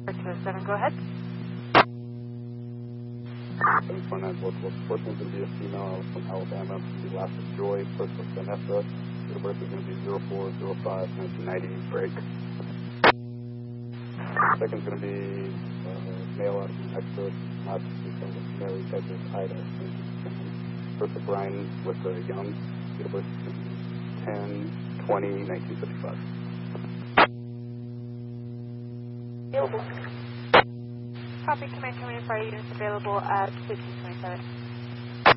207, go ahead. 749 Northwest. First one's going to be a female from Alabama. The last is Joy. First was Vanessa. The birth is going to be 04/05/1990. Break. Second's going to be male out of New Mexico. Last is Mary Douglas Ida. First is Brian with Young. The birth is going to be 10/20/1955. Available. Copy, command coming in for units available at 1527.